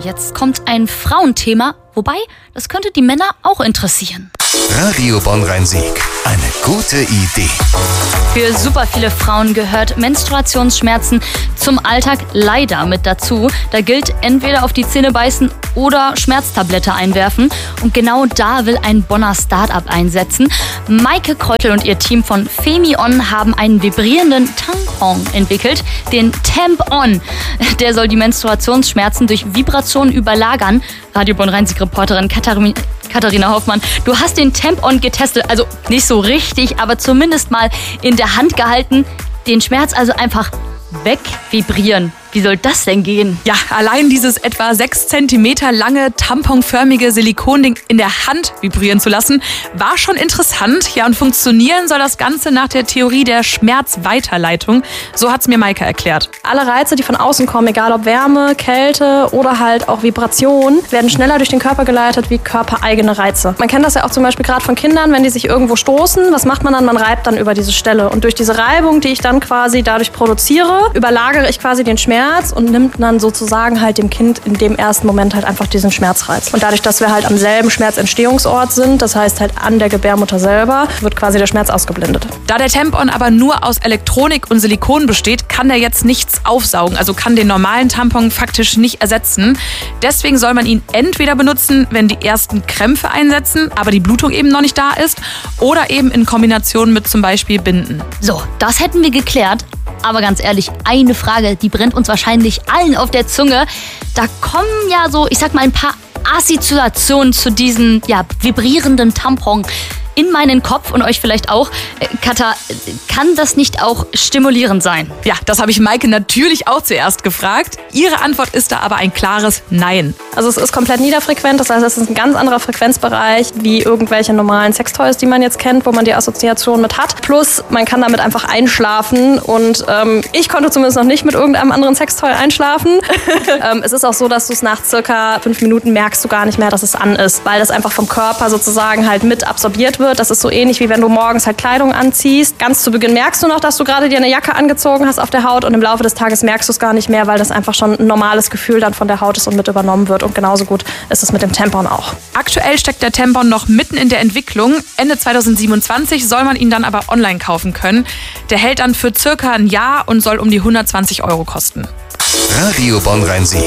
jetzt kommt ein Frauenthema, wobei, das könnte die Männer auch interessieren. Radio Bonn-Rhein-Sieg. Eine gute Idee. Für super viele Frauen gehört Menstruationsschmerzen zum Alltag leider mit dazu. Da gilt entweder auf die Zähne beißen oder Schmerztablette einwerfen. Und genau da will ein Bonner Start-up einsetzen. Maike Kreutel und ihr Team von Femi-On haben einen vibrierenden Tampon entwickelt, den Tamp-On. Der soll die Menstruationsschmerzen durch Vibration überlagern. Radio Bonn-Rhein-Sieg-Reporterin Katharina Hoffmann, du hast den Tamp-On getestet, also nicht so richtig, aber zumindest mal in der Hand gehalten. Den Schmerz also einfach wegvibrieren. Wie soll das denn gehen? Ja, allein dieses etwa 6 cm lange, tamponförmige Silikonding in der Hand vibrieren zu lassen, war schon interessant. Ja, und funktionieren soll das Ganze nach der Theorie der Schmerzweiterleitung. So hat's mir Maike erklärt. Alle Reize, die von außen kommen, egal ob Wärme, Kälte oder halt auch Vibration, werden schneller durch den Körper geleitet wie körpereigene Reize. Man kennt das ja auch zum Beispiel gerade von Kindern, wenn die sich irgendwo stoßen. Was macht man dann? Man reibt dann über diese Stelle. Und durch diese Reibung, die ich dann quasi dadurch produziere, überlagere ich quasi den Schmerz und nimmt dann sozusagen halt dem Kind in dem ersten Moment halt einfach diesen Schmerzreiz. Und dadurch, dass wir halt am selben Schmerzentstehungsort sind, das heißt halt an der Gebärmutter selber, wird quasi der Schmerz ausgeblendet. Da der Tamp-On aber nur aus Elektronik und Silikon besteht, kann der jetzt nichts aufsaugen, also kann den normalen Tampon faktisch nicht ersetzen. Deswegen soll man ihn entweder benutzen, wenn die ersten Krämpfe einsetzen, aber die Blutung eben noch nicht da ist, oder eben in Kombination mit zum Beispiel Binden. So, das hätten wir geklärt. Aber ganz ehrlich, eine Frage, die brennt uns wahrscheinlich allen auf der Zunge. Da kommen ja so, ich sag mal, ein paar Assoziationen zu diesem vibrierenden Tampon in meinen Kopf und euch vielleicht auch. Katha, kann das nicht auch stimulierend sein? Ja, das habe ich Maike natürlich auch zuerst gefragt. Ihre Antwort ist da aber ein klares Nein. Also es ist komplett niederfrequent, das heißt, es ist ein ganz anderer Frequenzbereich wie irgendwelche normalen Sextoys, die man jetzt kennt, wo man die Assoziation mit hat. Plus, man kann damit einfach einschlafen und ich konnte zumindest noch nicht mit irgendeinem anderen Sextoy einschlafen. Es ist auch so, dass du es nach circa 5 Minuten merkst du gar nicht mehr, dass es an ist, weil das einfach vom Körper sozusagen halt mit absorbiert wird. Das ist so ähnlich, wie wenn du morgens halt Kleidung anziehst. Ganz zu Beginn merkst du noch, dass du gerade dir eine Jacke angezogen hast auf der Haut und im Laufe des Tages merkst du es gar nicht mehr, weil das einfach schon ein normales Gefühl dann von der Haut ist und mit übernommen wird. Und genauso gut ist es mit dem Tampon auch. Aktuell steckt der Tampon noch mitten in der Entwicklung. Ende 2027 soll man ihn dann aber online kaufen können. Der hält dann für circa ein Jahr und soll um die 120 € kosten. Radio Bonn-Rhein-Sieg.